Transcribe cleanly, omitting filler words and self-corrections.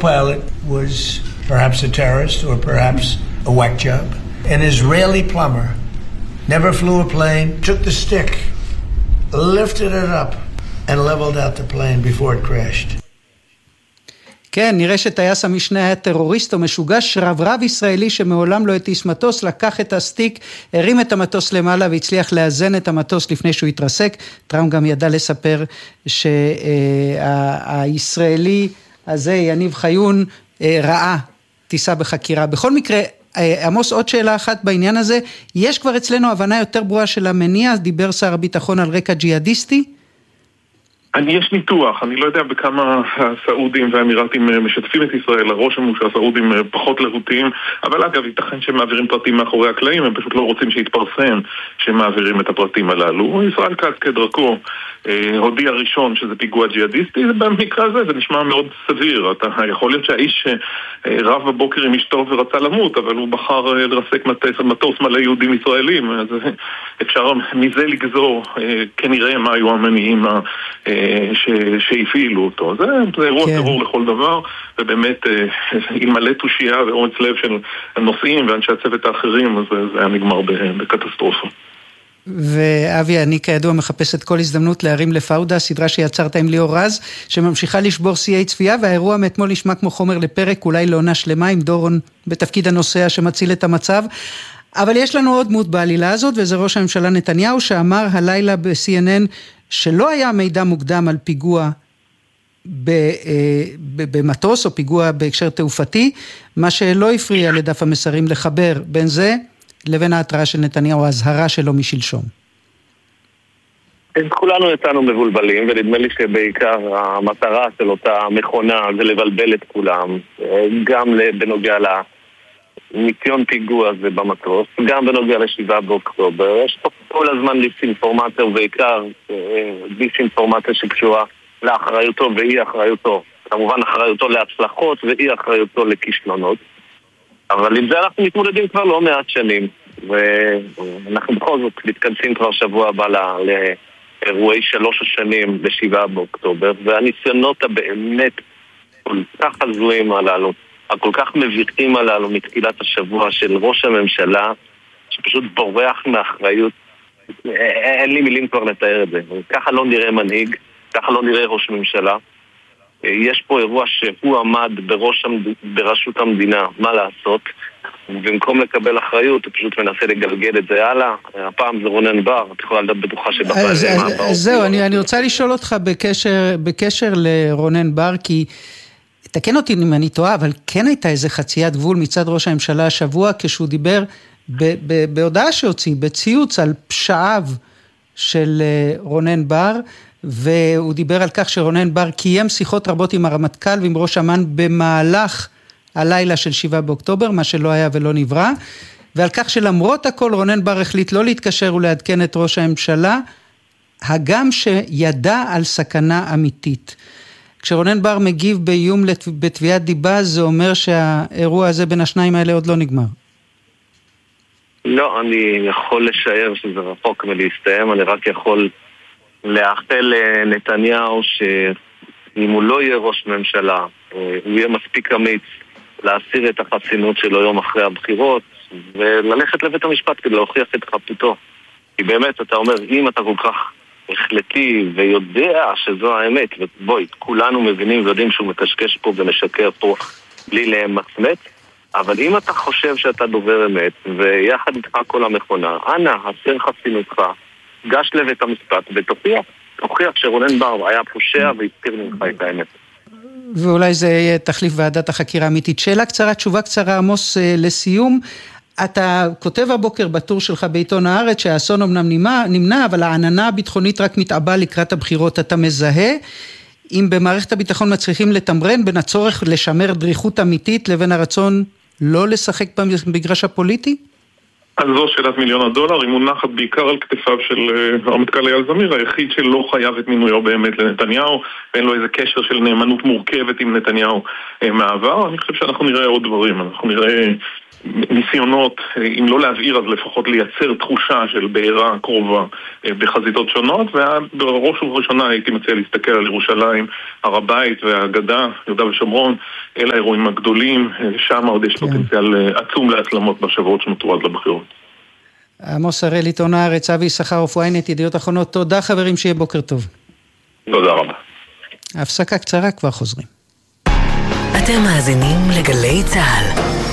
co-pilot was perhaps a terrorist or perhaps a whack job. An Israeli plumber never flew a plane, took the stick, lifted it up and leveled out the plane before it crashed. כן, נראה שטייס המשנה היה טרוריסט או משוגע, שרברב ישראלי שמעולם לא הטיס מטוס, לקח את הסטיק, הרים את המטוס למעלה והצליח לאזן את המטוס לפני שהוא התרסק. טראמפ גם ידע לספר שהישראלי הזה, יניב חיון, ראה טיסה בחקירה. בכל מקרה, עמוס, עוד שאלה אחת בעניין הזה, יש כבר אצלנו הבנה יותר ברורה של המניע, דיבר שר הביטחון על רקע ג'יהאדיסטי? יש ניתוח, אני לא יודע בכמה הסעודים והאמירתים משתפים את ישראל, הרושם הוא שהסעודים פחות להוטים, אבל אגב, ייתכן שהם מעבירים פרטים מאחורי הקלעים, הם פשוט לא רוצים שיתפרסם שהם מעבירים את הפרטים הללו. ישראל כץ כדרכו הודיע ראשון שזה פיגוע ג'יהאדיסטי, במקרה הזה זה נשמע מאוד סביר, אתה יכול להיות שהאיש רב בבוקר עם אשתו ורצה למות, אבל הוא בחר לרסק מטוס מלא יהודים ישראלים, אז אפשר מזה לגזור כנראה מה היו המניעים שהפעילו אותו. זה אירוע טרור לכל דבר, ובאמת אלמלא תושייה ואומץ לב של הנוסעים ואנשי הצוות האחרים, אז זה היה נגמר בקטסטרופה. ואבי, אני כידוע מחפש את כל הזדמנות להרים לפאודה, סדרה שיצרת עם ליאור רז, שממשיכה לשבור שיאי צפייה, והאירוע מאתמול נשמע כמו חומר לפרק, אולי לעונה שלמה, עם דורון בתפקיד הנוסע שמציל את המצב. אבל יש לנו עוד דמות בעלילה הזאת, וזה ראש הממשלה נתניהו, שאמר הלילה ב-CNN שלא היה מידע מוקדם על פיגוע במטוס או פיגוע בהקשר תעופתי, מה שלא הפריע לדף המסרים לחבר בין זה לבין ההתראה של נתניהו, ההזהרה שלו משלשום. כולנו יצאנו מבולבלים, ונדמה לי שבעיקר המטרה של אותה מכונה זה לבלבל את כולם, גם בנוגע לניסיון פיגוע הזה במטוס, גם בנוגע ל7 באוקטובר. יש פה כל הזמן דיסאינפורמציה, ובעיקר דיסאינפורמציה שקשורה לאחריותו ואי אחריותו. כמובן אחריותו להצלחות ואי אחריותו לכישלונות. אבל עם זה אנחנו מתמודדים כבר לא מעט שנים, ואנחנו בכל זאת מתכנסים כבר שבוע הבא לאירועי 3 השנים ב7 באוקטובר, והניסיונות הבאמת כל כך הזויים הללו, הכל כך מביכים הללו מתחילת השבוע של ראש הממשלה, שפשוט בורח מאחריות, אין לי מילים כבר לתאר את זה. ככה לא נראה מנהיג, ככה לא נראה ראש ממשלה. יש פה אירוע שהוא עמד בראשות המדינה, מה לעשות, ובמקום לקבל אחריות, הוא פשוט מנסה לגלגל את זה הלאה. הפעם זה רונן בר, את יכולה לדעת בטוחה זהו, אני רוצה לשאול אותך בקשר לרונן בר, כי תקן אותי אם אני טועה, אבל כן הייתה איזה חציית גבול מצד ראש הממשלה השבוע, כשהוא דיבר בהודעה שהוציא, בציוץ על פשעיו של רונן בר, והוא דיבר על כך שרונן בר קיים שיחות רבות עם הרמטכ"ל ועם ראש אמ"ן במהלך הלילה של 7 באוקטובר, מה שלא היה ולא נברא, ועל כך שלמרות הכל רונן בר החליט לא להתקשר ולעדכן את ראש הממשלה, הגם שידע על סכנה אמיתית. כשרונן בר מגיב באיום בתביעת דיבה, זה אומר שהאירוע הזה בין השניים האלה עוד לא נגמר. לא, אני יכול לשער שזה רחוק מלהסתיים, אני רק יכול לאחל לנתניהו שאם הוא לא יהיה ראש ממשלה, הוא יהיה מספיק אמיץ להסיר את החסינות שלו יום אחרי הבחירות, וללכת לבית המשפט כדי להוכיח את חפותו. כי באמת, אתה אומר, אם אתה כל כך החלטי ויודע שזו האמת, ובואי, כולנו מבינים ויודעים שהוא מקשקש פה ומשקר פה בלי להמצמץ, אבל אם אתה חושב שאתה דובר אמת, ויחד איתך כל המכונה, אנא, הסר חסינותך, גש לבית המשפט ותוכיח שרונן בר היה פושע והסתיר ממך את האמת. ואולי זה יהיה תחליף ועדת החקירה האמיתית. שאלה קצרה, תשובה קצרה, עמוס, לסיום. אתה כותב הבוקר בטור שלך בעיתון הארץ שהאסון אמנם נמנע, אבל העננה הביטחונית רק מתעבה לקראת הבחירות. אתה מזהה אם במערכת הביטחון מצליחים לתמרן בין הצורך לשמר דריכות אמיתית לבין הרצון לא לשחק במגרש הפוליטי? אז זו שאלת $1,000,000, היא מונחת בעיקר על כתפיו של הרמטכ"ל אייל זמיר, היחיד שלא חייב את מינויו באמת לנתניהו, ואין לו איזה קשר של נאמנות מורכבת עם נתניהו מעבר. אני חושב שאנחנו נראה עוד דברים, אנחנו נראה ניסיונות, אם לא להבעיר אז לפחות לייצר תחושה של בעירה קרובה בחזיתות שונות, ובראש ובראשונה הייתי מציע להסתכל על ירושלים, הר הבית והגדה, יהודה ושומרון, אלה האירועים הגדולים, שם עוד יש פוטנציאל עצום להסלמות בשבועות שנותרו עד לבחירות. עמוס הראל, עיתון הארץ, אבי יששכרוף, ynet, ידיעות אחרונות, תודה חברים, שיהיה בוקר טוב. תודה רבה. הפסקה קצרה, כבר חוזרים. אתם מאזינים לגלי צהל.